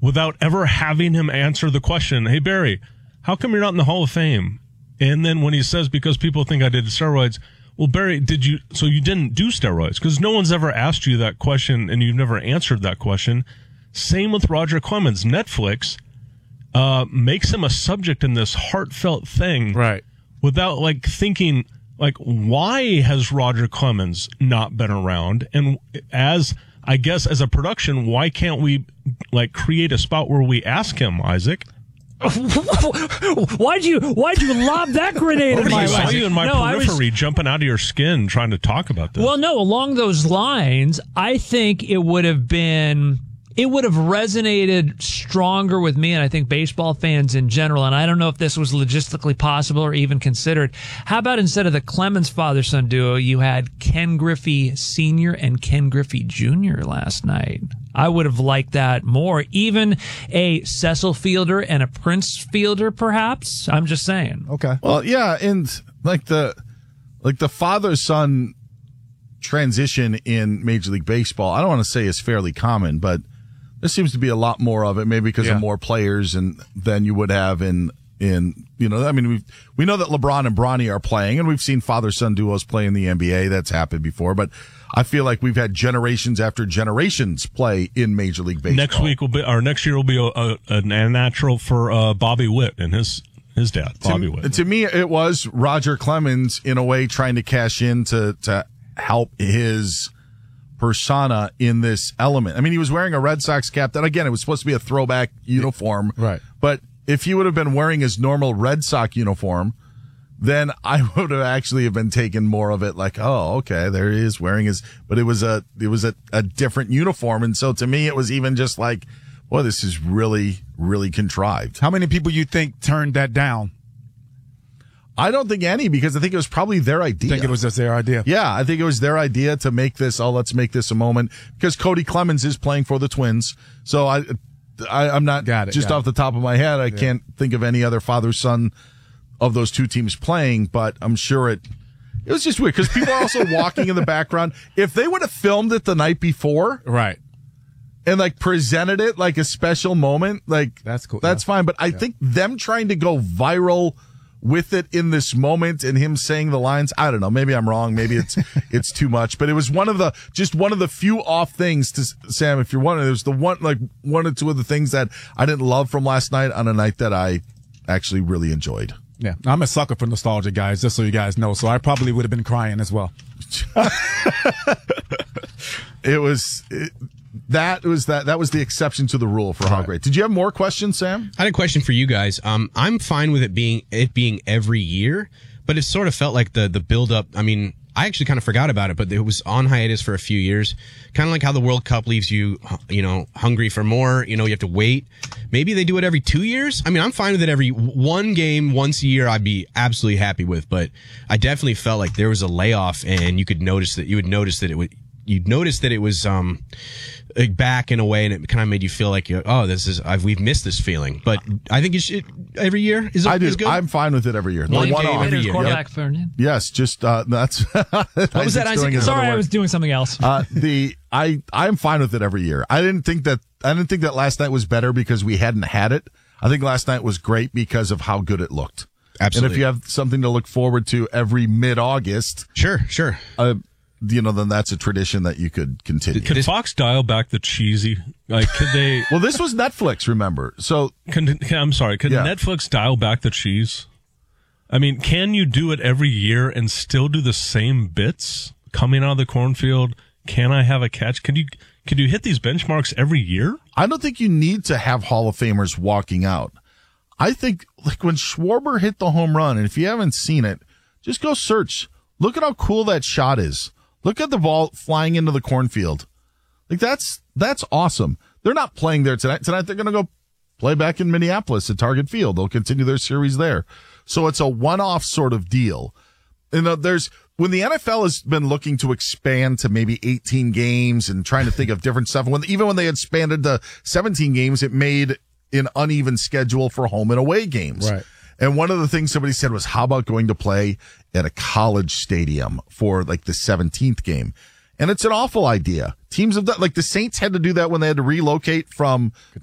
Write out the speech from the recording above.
without ever having him answer the question, hey, Barry, how come you're not in the Hall of Fame? And then when he says, because people think I did steroids, well, Barry, so you didn't do steroids? Because no one's ever asked you that question, and you've never answered that question. Same with Roger Clemens. Netflix makes him a subject in this heartfelt thing. Right. Without, thinking, why has Roger Clemens not been around? And as a production, why can't we, create a spot where we ask him, Isaac? Why'd you lob that grenade in my life? I saw you in my periphery jumping out of your skin trying to talk about this. Well, no, along those lines, I think it would have resonated stronger with me, and I think baseball fans in general, and I don't know if this was logistically possible or even considered. How about instead of the Clemens father-son duo, you had Ken Griffey Sr. and Ken Griffey Jr. last night? I would have liked that more. Even a Cecil Fielder and a Prince Fielder, perhaps? I'm just saying. Okay. Well, yeah, and the father-son transition in Major League Baseball, I don't want to say is fairly common, but there seems to be a lot more of it, maybe because of more players than you would have we know that LeBron and Bronny are playing, and we've seen father-son duos play in the NBA. That's happened before, but I feel like we've had generations after generations play in Major League Baseball. Next year will be a natural for Bobby Witt and his dad, Bobby Witt. To me, it was Roger Clemens in a way trying to cash in to help his persona in this element. I mean, he was wearing a Red Sox cap that, again, it was supposed to be a throwback uniform. Right. But if he would have been wearing his normal Red Sox uniform, then I would have actually been taking more of it oh, okay, there he is wearing but it was a different uniform. And so to me, it was even just boy, this is really, really contrived. How many people you think turned that down? I don't think any, because I think it was probably their idea. I think it was just their idea. Yeah, I think it was their idea to make this, let's make this a moment, because Cody Clemens is playing for the Twins. So I'm not, off the top of my head, I can't think of any other father-son of those two teams playing, but I'm sure it was just weird, because people are also walking in the background. If they would have filmed it the night before. Right. And presented it like a special moment, that's cool. That's fine. But I think them trying to go viral with it in this moment and him saying the lines, I don't know, maybe I'm wrong, maybe it's too much, but it was one of the few off things to Sam, if you're wondering, it was one or two of the things that I didn't love from last night on a night that I actually really enjoyed. Yeah, I'm a sucker for nostalgia, guys, just so you guys know, so I probably would have been crying as well. That was the exception to the rule for how great. Did you have more questions, Sam? I had a question for you guys. I'm fine with it being every year, but it sort of felt like the build up. I mean, I actually kind of forgot about it, but it was on hiatus for a few years. Kind of like how the World Cup leaves you, hungry for more. You have to wait. Maybe they do it every 2 years. I mean, I'm fine with it every one game once a year. I'd be absolutely happy with, but I definitely felt like there was a layoff, and you'd notice that it was back in a way, and it kind of made you feel like, we've missed this feeling. But I think every year is good. I'm fine with it every year. One game every year. Quarterback Yes, just that's. What was that, Isaac? Sorry, I was doing something else. I'm fine with it every year. I didn't think that last night was better because we hadn't had it. I think last night was great because of how good it looked. Absolutely. And if you have something to look forward to every mid-August, sure. Then that's a tradition that you could continue. Could Fox dial back the cheesy? Could they? Well, this was Netflix, remember? So, I'm sorry. Could Netflix dial back the cheese? I mean, can you do it every year and still do the same bits coming out of the cornfield? Can I have a catch? Could you hit these benchmarks every year? I don't think you need to have Hall of Famers walking out. I think when Schwarber hit the home run, and if you haven't seen it, just go search. Look at how cool that shot is. Look at the ball flying into the cornfield. That's awesome. They're not playing there tonight. Tonight they're going to go play back in Minneapolis at Target Field. They'll continue their series there. So it's a one-off sort of deal. When the NFL has been looking to expand to maybe 18 games and trying to think of different stuff, even when they expanded to 17 games, it made an uneven schedule for home and away games. Right. And one of the things somebody said was, how about going to play at a college stadium for the 17th game? And it's an awful idea. Teams have done, the Saints had to do that when they had to relocate from